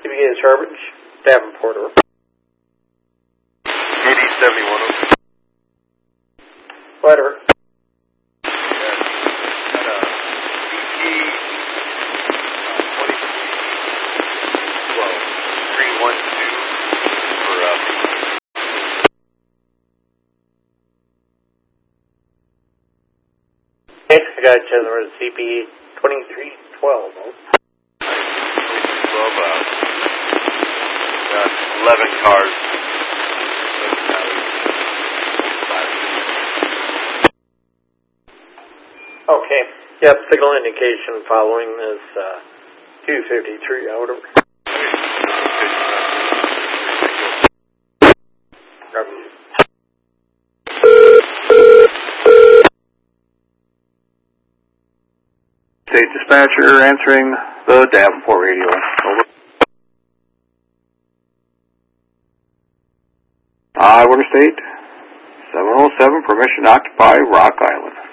CBA Sharbridge, Davenport. AD 71. Whatever. Okay, I got you. There's CB 2312. 11 cars. Okay. Yep, signal indication following this 253 out over. State dispatcher answering the Davenport radio. Over. Iowa State 707, permission to occupy Rock Island.